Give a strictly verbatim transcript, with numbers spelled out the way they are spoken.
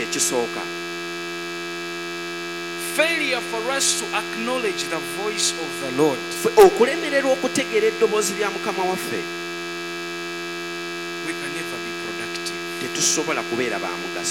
kyekisooka. Failure for us to acknowledge the voice of the Lord. Okulemererwa okutegeera eddoboozi lya Mukama waffe. We can never be productive. Tetusobola kubeera ba mugaso.